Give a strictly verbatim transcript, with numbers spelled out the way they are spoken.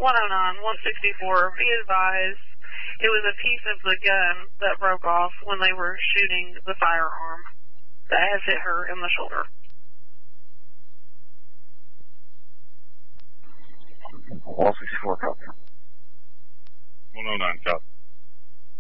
one oh nine, one sixty-four, be advised, it was a piece of the gun that broke off when they were shooting the firearm that has hit her in the shoulder. one sixty-four, copy. one oh nine, copy.